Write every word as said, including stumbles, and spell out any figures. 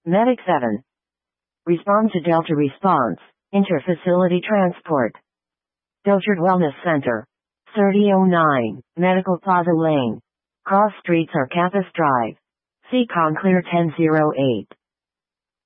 Medic seven. Respond to Delta response. Inter-facility transport. Dochart Wellness Center. thirty oh nine, Medical Plaza Lane. Cross Streets or Campus Drive. Seacon Clear ten oh eight.